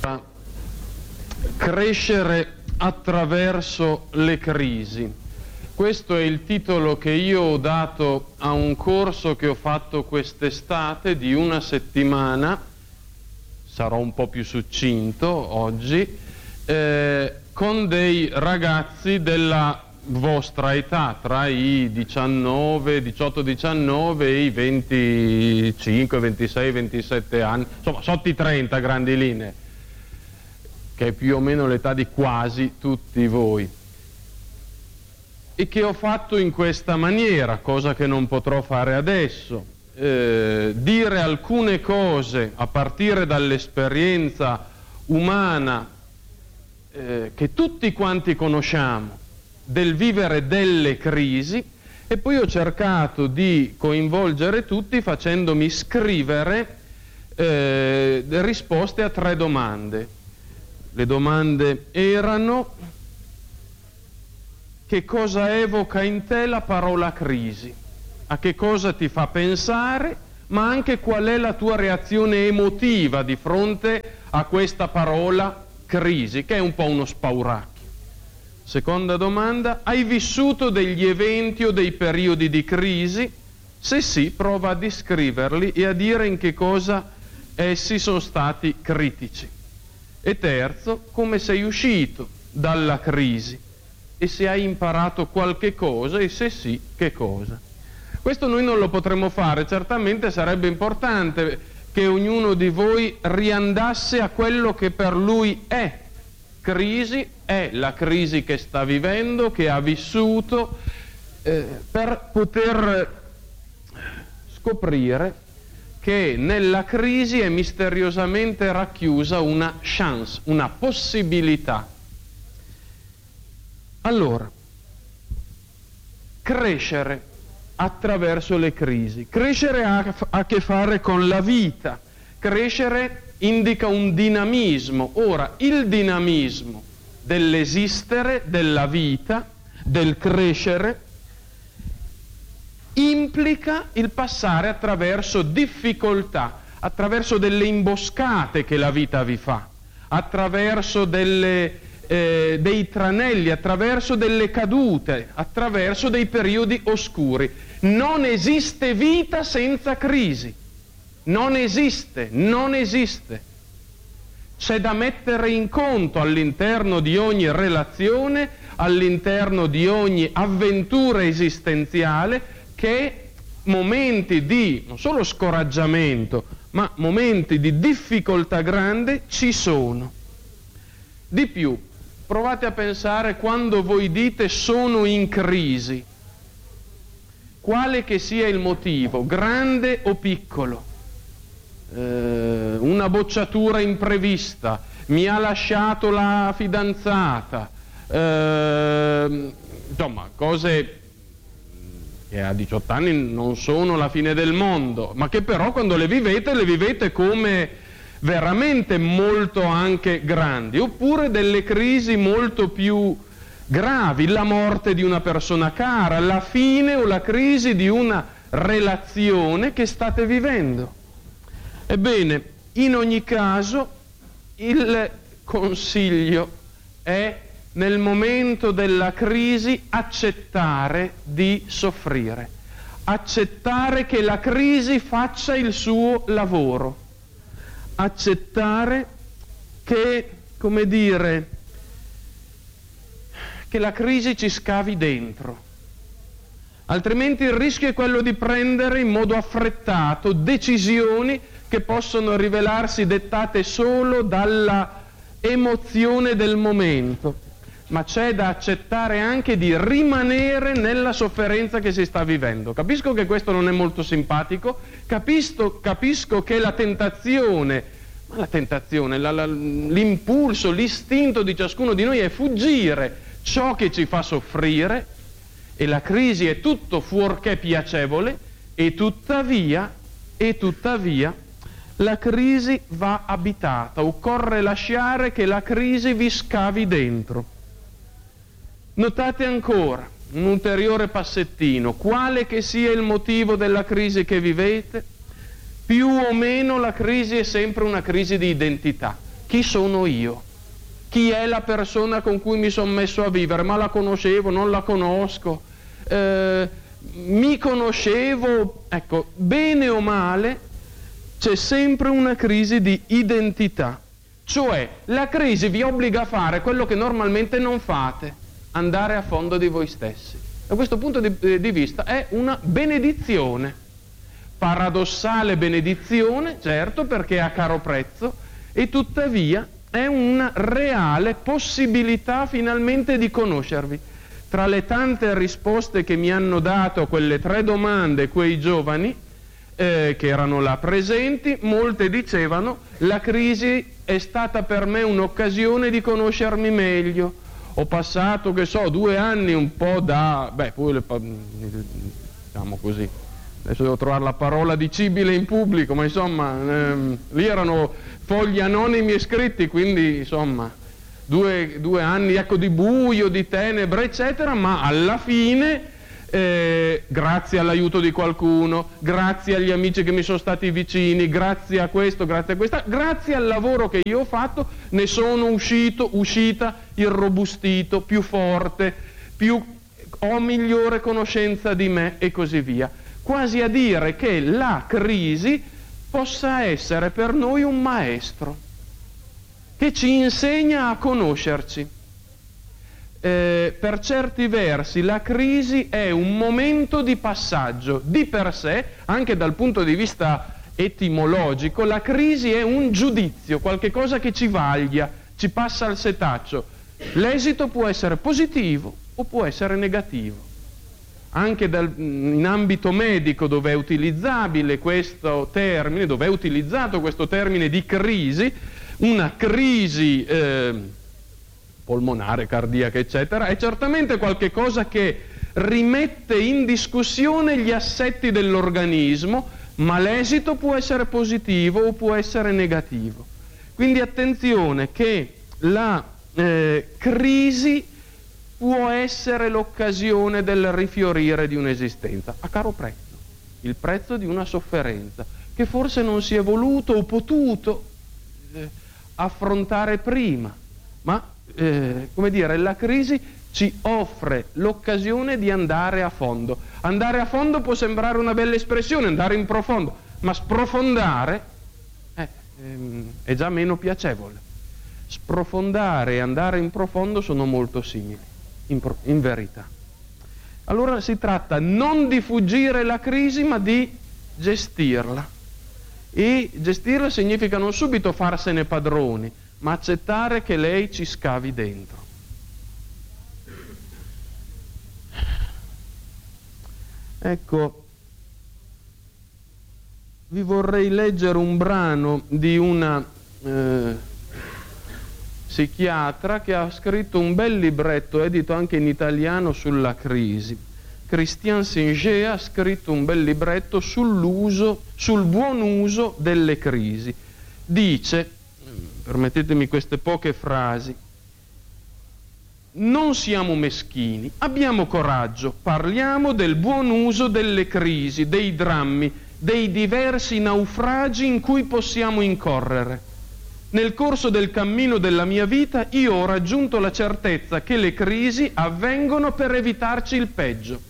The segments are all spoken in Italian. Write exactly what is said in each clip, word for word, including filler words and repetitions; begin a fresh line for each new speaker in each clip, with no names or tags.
Allora, crescere attraverso le crisi. Questo è il titolo che io ho dato a un corso che ho fatto quest'estate di una settimana, sarò un po' più succinto oggi, eh, con dei ragazzi della vostra età, tra i diciannove, diciotto diciannove e i venticinque, ventisei, ventisette anni, insomma sotto i trenta grandi linee, che è più o meno l'età di quasi tutti voi, e che ho fatto in questa maniera, cosa che non potrò fare adesso, eh, dire alcune cose a partire dall'esperienza umana eh, che tutti quanti conosciamo, del vivere delle crisi, e poi ho cercato di coinvolgere tutti facendomi scrivere eh, risposte a tre domande. Le domande erano: che cosa evoca in te la parola crisi? A che cosa ti fa pensare? Ma anche qual è la tua reazione emotiva di fronte a questa parola crisi, che è un po' uno spauracchio. Seconda domanda: hai vissuto degli eventi o dei periodi di crisi? Se sì, prova a descriverli e a dire in che cosa essi sono stati critici. E terzo, come sei uscito dalla crisi e se hai imparato qualche cosa e se sì, che cosa. Questo noi non lo potremo fare, certamente sarebbe importante che ognuno di voi riandasse a quello che per lui è crisi, è la crisi che sta vivendo, che ha vissuto, eh, per poter scoprire che nella crisi è misteriosamente racchiusa una chance, una possibilità. Allora, crescere attraverso le crisi. Crescere ha a che fare con la vita. Crescere indica un dinamismo. Ora, il dinamismo dell'esistere, della vita, del crescere, implica il passare attraverso difficoltà, attraverso delle imboscate che la vita vi fa, attraverso delle, eh, dei tranelli, attraverso delle cadute, attraverso dei periodi oscuri. Non esiste vita senza crisi. Non esiste, non esiste. C'è da mettere in conto all'interno di ogni relazione, all'interno di ogni avventura esistenziale, che momenti di, non solo scoraggiamento, ma momenti di difficoltà grande ci sono. Di più, provate a pensare quando voi dite sono in crisi, quale che sia il motivo, grande o piccolo. Eh, una bocciatura imprevista, mi ha lasciato la fidanzata, eh, insomma cose che a diciotto anni non sono la fine del mondo, ma che però quando le vivete le vivete come veramente molto anche grandi, oppure delle crisi molto più gravi, la morte di una persona cara, la fine o la crisi di una relazione che state vivendo. Ebbene, in ogni caso, il consiglio è, nel momento della crisi, accettare di soffrire, accettare che la crisi faccia il suo lavoro, accettare che, come dire, che la crisi ci scavi dentro. Altrimenti il rischio è quello di prendere in modo affrettato decisioni che possono rivelarsi dettate solo dalla emozione del momento, ma c'è da accettare anche di rimanere nella sofferenza che si sta vivendo. Capisco che questo non è molto simpatico, capisco, capisco che la tentazione, ma la tentazione, la, la, l'impulso, l'istinto di ciascuno di noi è fuggire ciò che ci fa soffrire, e la crisi è tutto fuorché piacevole, e tuttavia, e tuttavia, la crisi va abitata, occorre lasciare che la crisi vi scavi dentro. Notate ancora un ulteriore passettino: quale che sia il motivo della crisi che vivete, più o meno la crisi è sempre una crisi di identità. chi sono io? Chi è la persona con cui mi sono messo a vivere? Ma la conoscevo, non la conosco? Eh, mi conoscevo? Ecco, bene o male, c'è sempre una crisi di identità. Cioè, la crisi vi obbliga a fare quello che normalmente non fate, andare a fondo di voi stessi. Da questo punto di, di vista è una benedizione, paradossale benedizione, certo, perché è a caro prezzo, e tuttavia è una reale possibilità finalmente di conoscervi. Tra le tante risposte che mi hanno dato quelle tre domande quei giovani eh, che erano là presenti, molte dicevano: la crisi è stata per me un'occasione di conoscermi meglio. Ho passato, che so, due anni un po' da... beh, poi le, diciamo così, adesso devo trovare la parola dicibile in pubblico, ma insomma, ehm, lì erano fogli anonimi e scritti, quindi insomma, due, due anni ecco, di buio, di tenebre, eccetera, ma alla fine, eh, grazie all'aiuto di qualcuno, grazie agli amici che mi sono stati vicini, grazie a questo, grazie a questa, grazie al lavoro che io ho fatto, ne sono uscito, uscita irrobustito, più forte, più, ho migliore conoscenza di me e così via. Quasi a dire che la crisi possa essere per noi un maestro che ci insegna a conoscerci. Eh, per certi versi la crisi è un momento di passaggio di per sé, anche dal punto di vista etimologico. La crisi è un giudizio, qualche cosa che ci vaglia, ci passa al setaccio. L'esito può essere positivo o può essere negativo. Anche dal, in ambito medico, dove è utilizzabile questo termine, dove è utilizzato questo termine di crisi, una crisi eh, polmonare, cardiaca, eccetera, è certamente qualche cosa che rimette in discussione gli assetti dell'organismo, ma l'esito può essere positivo o può essere negativo. Quindi attenzione che la eh, crisi può essere l'occasione del rifiorire di un'esistenza, a caro prezzo, il prezzo di una sofferenza, che forse non si è voluto o potuto eh, affrontare prima, ma Eh, come dire, la crisi ci offre l'occasione di andare a fondo. Andare a fondo può sembrare una bella espressione, andare in profondo, ma sprofondare eh, ehm, è già meno piacevole. Sprofondare e andare in profondo sono molto simili, in, pro- in verità. Allora si tratta non di fuggire la crisi, ma di gestirla. E gestirla significa non subito farsene padroni, ma accettare che lei ci scavi dentro. Ecco, vi vorrei leggere un brano di una eh, psichiatra che ha scritto un bel libretto, edito anche in italiano, sulla crisi. Christian Singer ha scritto un bel libretto sull'uso, sul buon uso delle crisi. Dice, permettetemi queste poche frasi: non siamo meschini, abbiamo coraggio, parliamo del buon uso delle crisi, dei drammi, dei diversi naufragi in cui possiamo incorrere. Nel corso del cammino della mia vita io ho raggiunto la certezza che le crisi avvengono per evitarci il peggio.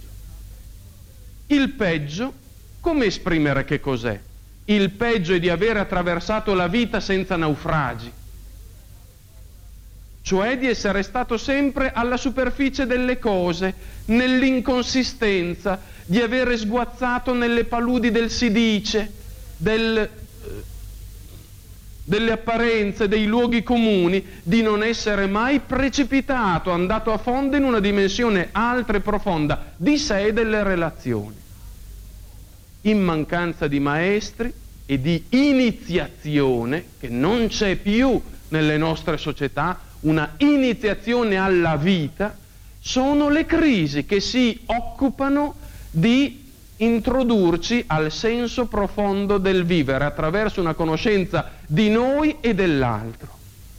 Il peggio, come esprimere che cos'è? Il peggio è di aver attraversato la vita senza naufragi, cioè di essere stato sempre alla superficie delle cose, nell'inconsistenza, di avere sguazzato nelle paludi del si dice, del, delle apparenze, dei luoghi comuni, di non essere mai precipitato, andato a fondo in una dimensione alta e profonda di sé e delle relazioni. In mancanza di maestri e di iniziazione, che non c'è più nelle nostre società, una iniziazione alla vita, sono le crisi che si occupano di introdurci al senso profondo del vivere attraverso una conoscenza di noi e dell'altro.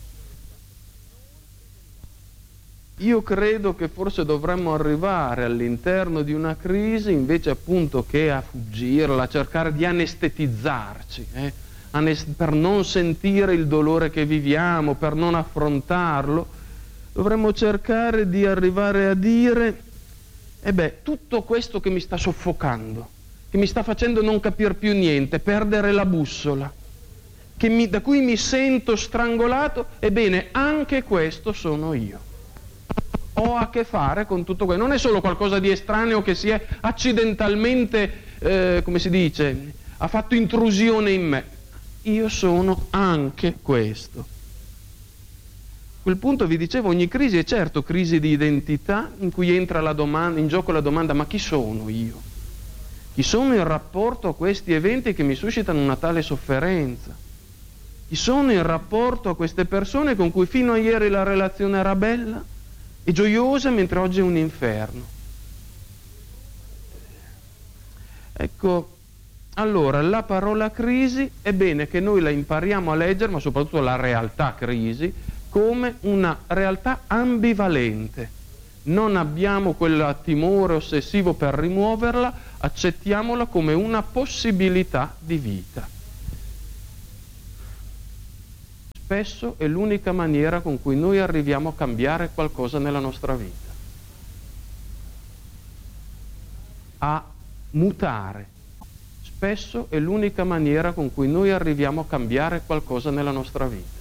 Io credo che forse dovremmo arrivare all'interno di una crisi invece appunto che a fuggirla, a cercare di anestetizzarci, eh? per non sentire il dolore che viviamo, per non affrontarlo, dovremmo cercare di arrivare a dire: e beh, tutto questo che mi sta soffocando, che mi sta facendo non capire più niente, perdere la bussola, che mi, da cui mi sento strangolato, ebbene, anche questo sono io. Ho a che fare con tutto questo. Non è solo qualcosa di estraneo che si è accidentalmente, eh, come si dice, ha fatto intrusione in me. Io sono anche questo. A quel punto vi dicevo, ogni crisi è certo crisi di identità, in cui entra la domanda, in gioco la domanda: ma chi sono io? Chi sono in rapporto a questi eventi che mi suscitano una tale sofferenza? Chi sono in rapporto a queste persone con cui fino a ieri la relazione era bella e gioiosa, mentre oggi è un inferno? Ecco, allora la parola crisi è bene che noi la impariamo a leggere, ma soprattutto la realtà crisi, come una realtà ambivalente. Non abbiamo quel timore ossessivo per rimuoverla, accettiamola come una possibilità di vita. Spesso è l'unica maniera con cui noi arriviamo a cambiare qualcosa nella nostra vita, a mutare. Spesso è l'unica maniera con cui noi arriviamo a cambiare qualcosa nella nostra vita.